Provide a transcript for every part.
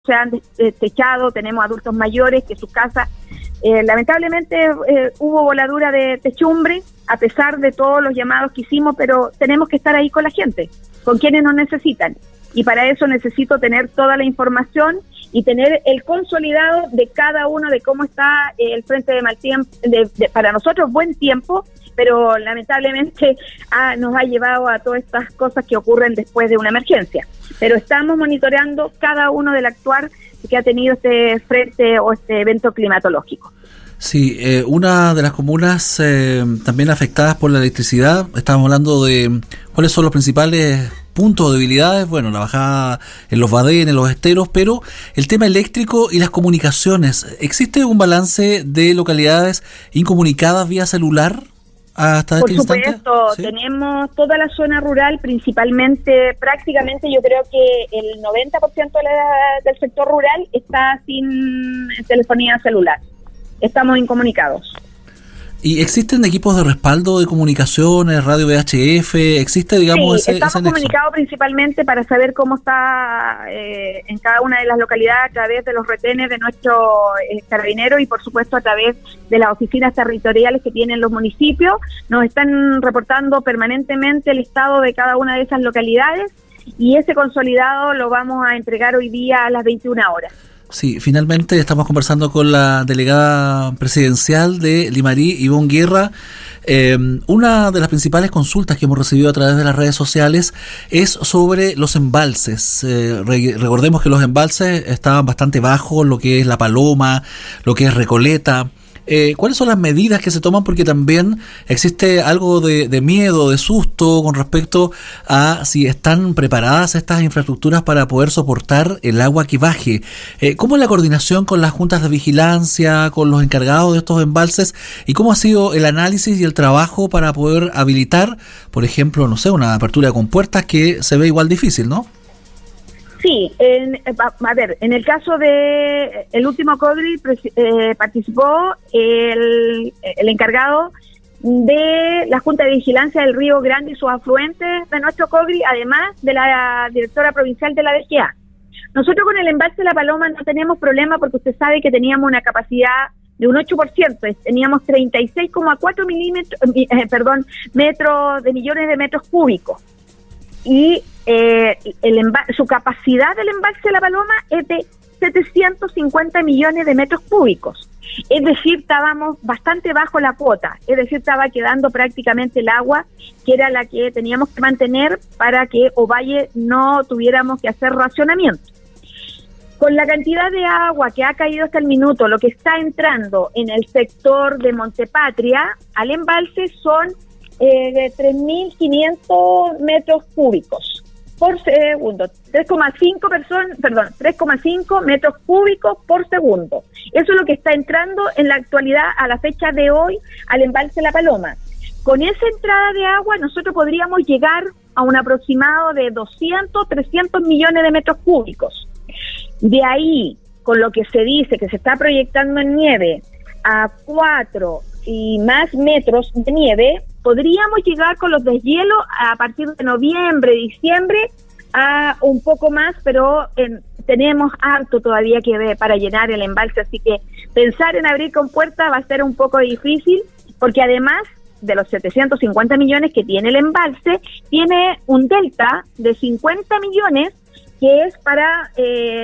se han techado, tenemos adultos mayores que sus casas, lamentablemente hubo voladura de techumbre, a pesar de todos los llamados que hicimos, pero tenemos que estar ahí con la gente, con quienes nos necesitan, y para eso necesito tener toda la información y tener el consolidado de cada uno de cómo está el frente de mal tiempo, para nosotros buen tiempo, pero lamentablemente nos ha llevado a todas estas cosas que ocurren después de una emergencia. Pero estamos monitoreando cada uno del actuar que ha tenido este frente o este evento climatológico. Sí, una de las comunas también afectadas por la electricidad, estábamos hablando de cuáles son los principales puntos de debilidades, bueno, la bajada en los badenes, los esteros, pero el tema eléctrico y las comunicaciones, ¿existe un balance de localidades incomunicadas vía celular hasta este instante? Por supuesto, ¿sí? Tenemos toda la zona rural, principalmente, prácticamente yo creo que el 90% del sector rural está sin telefonía celular. Estamos incomunicados. ¿Y existen equipos de respaldo de comunicaciones, radio VHF? ¿Existe, digamos, sí, estamos comunicados principalmente para saber cómo está en cada una de las localidades a través de los retenes de nuestros carabineros y, por supuesto, a través de las oficinas territoriales que tienen los municipios. Nos están reportando permanentemente el estado de cada una de esas localidades y ese consolidado lo vamos a entregar hoy día a las 21 horas. Sí, finalmente estamos conversando con la delegada presidencial de Limarí, Ivonne Guerra. Una de las principales consultas que hemos recibido a través de las redes sociales es sobre los embalses. Recordemos que los embalses estaban bastante bajos, lo que es La Paloma, lo que es Recoleta. ¿Cuáles son las medidas que se toman? Porque también existe algo de miedo, de susto con respecto a si están preparadas estas infraestructuras para poder soportar el agua que baje. ¿Cómo es la coordinación con las juntas de vigilancia, con los encargados de estos embalses? ¿Y cómo ha sido el análisis y el trabajo para poder habilitar, por ejemplo, no sé, una apertura de compuertas que se ve igual difícil, ¿no? Sí, en el caso de el último CODRI participó el encargado de la Junta de Vigilancia del Río Grande y sus afluentes de nuestro CODRI, además de la directora provincial de la DGA. Nosotros con el embalse de La Paloma no tenemos problema porque usted sabe que teníamos una capacidad de un 8%, teníamos 36,4 millones de metros cúbicos. Y su capacidad del embalse de La Paloma es de 750 millones de metros cúbicos. Es decir, estábamos bastante bajo la cuota, es decir, estaba quedando prácticamente el agua que era la que teníamos que mantener para que Ovalle no tuviéramos que hacer racionamiento. Con la cantidad de agua que ha caído hasta el minuto, lo que está entrando en el sector de Montepatria al embalse son de 3.500 metros cúbicos por segundo, 3,5 metros cúbicos por segundo. Eso es lo que está entrando en la actualidad, a la fecha de hoy, al embalse La Paloma. Con esa entrada de agua nosotros podríamos llegar a un aproximado de 200, 300 millones de metros cúbicos. De ahí, con lo que se dice que se está proyectando en nieve, a 4 y más metros de nieve, podríamos llegar con los deshielos a partir de noviembre, diciembre, a un poco más, pero tenemos harto todavía que ver para llenar el embalse, así que pensar en abrir compuertas va a ser un poco difícil, porque además de los 750 millones que tiene el embalse, tiene un delta de 50 millones que es para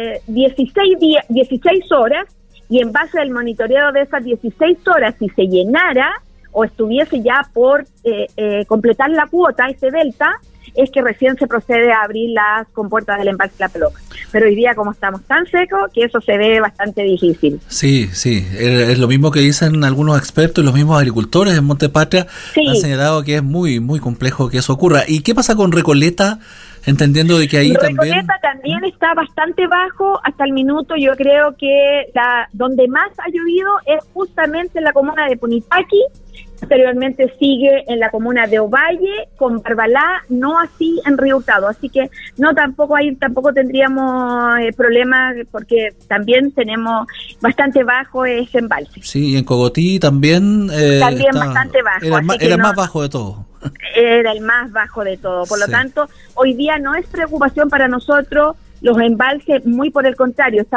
16 horas, y en base al monitoreo de esas 16 horas, si se llenara o estuviese ya por completar la cuota, este delta, es que recién se procede a abrir las compuertas del embalse La Paloma. Pero hoy día, como estamos tan secos, que eso se ve bastante difícil. Sí, es lo mismo que dicen algunos expertos y los mismos agricultores en Montepatria. Sí. Han señalado que es muy, muy complejo que eso ocurra. ¿Y qué pasa con Recoleta? Entendiendo de que ahí Recoleta también está bastante bajo hasta el minuto. Yo creo que donde más ha llovido es justamente en la comuna de Punitaqui. Posteriormente sigue en la comuna de Ovalle, con Barbalá, no así en Río Hurtado. Así que tampoco tendríamos problemas, porque también tenemos bastante bajo ese embalse. Sí, y en Cogotí también bastante bajo. Era el más bajo de todo. Era el más bajo de todo. Por lo tanto, hoy día no es preocupación para nosotros Los embalses, muy por el contrario,